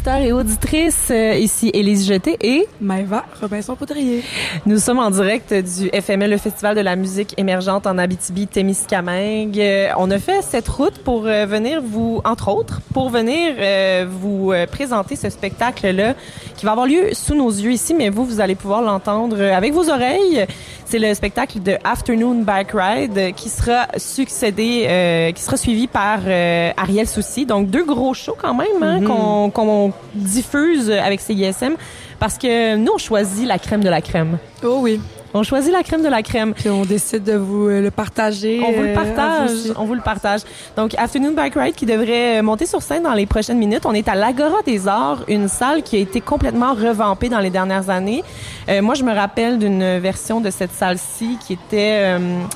auditeurs et auditrices. Ici Élise Jeté et Maëva Robinson-Poudrier. Nous sommes en direct du FML, le Festival de la musique émergente en Abitibi-Témiscamingue. On a fait cette route pour venir vous, entre autres, pour venir vous présenter ce spectacle-là qui va avoir lieu sous nos yeux ici, mais vous allez pouvoir l'entendre avec vos oreilles. C'est le spectacle de Afternoon Bike Ride qui sera suivi par Ariel Soucy. Donc, deux gros shows quand même hein, qu'on diffuse avec CISM parce que nous, on choisit la crème de la crème. Oh oui. On choisit la crème de la crème. Puis on décide de vous le partager. On vous le partage. On vous le partage. Donc, Afternoon Bike Ride qui devrait monter sur scène dans les prochaines minutes. On est à l'Agora des Arts, une salle qui a été complètement revampée dans les dernières années. Moi, je me rappelle d'une version de cette salle-ci qui était